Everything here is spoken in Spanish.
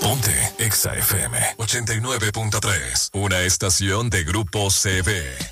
Ponte Exa FM 89.3, una estación de Grupo CB.